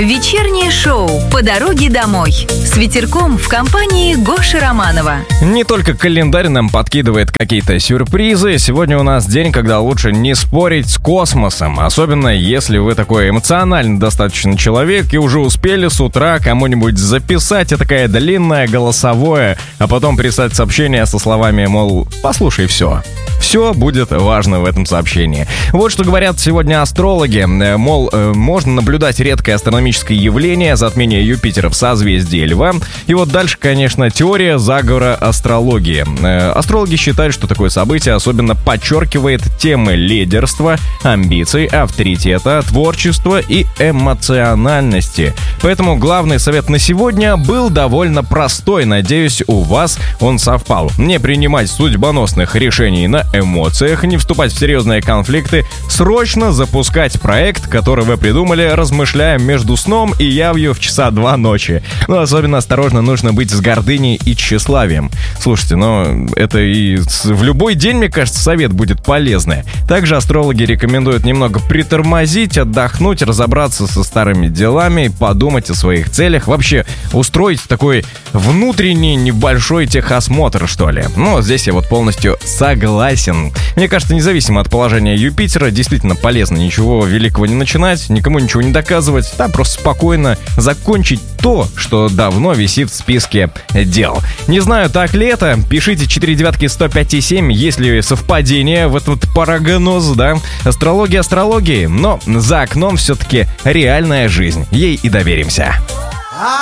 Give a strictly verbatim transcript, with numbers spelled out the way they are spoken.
Вечернее шоу «По дороге домой» с ветерком в компании Гоши Романова. Не только календарь нам подкидывает какие-то сюрпризы. Сегодня у нас день, когда лучше не спорить с космосом. Особенно если вы такой эмоционально достаточно человек и уже успели с утра кому-нибудь записать такое длинное голосовое, а потом прислать сообщение со словами, мол, послушай все. Все будет важно в этом сообщении. Вот что говорят сегодня астрологи. Мол, можно наблюдать редкое астрономическое явление, затмение Юпитера в созвездии Льва. И вот дальше, конечно, теория заговора астрологии. Астрологи считают, что такое событие особенно подчеркивает темы лидерства, амбиций, авторитета, творчества и эмоциональности. Поэтому главный совет на сегодня был довольно простой. Надеюсь, у вас он совпал. Не принимать судьбоносных решений на эмоциях, не вступать в серьезные конфликты, срочно запускать проект, который вы придумали, размышляя между сном и явью в часа два ночи. Но особенно осторожно нужно быть с гордыней и тщеславием. Слушайте, ну это и в любой день, мне кажется, совет будет полезный. Также астрологи рекомендуют немного притормозить, отдохнуть, разобраться со старыми делами, подумать о своих целях, вообще устроить такой внутренний небольшой техосмотр, что ли. Ну, здесь я вот полностью согласен. Мне кажется, независимо от положения Юпитера, действительно полезно ничего великого не начинать, никому ничего не доказывать, да, просто спокойно закончить то, что давно висит в списке дел. Не знаю, так ли это? Пишите четыре девятки сто пять и семь, есть ли совпадение в этот парагноз, да? Астрология астрологии, но за окном все-таки реальная жизнь. Ей и доверимся.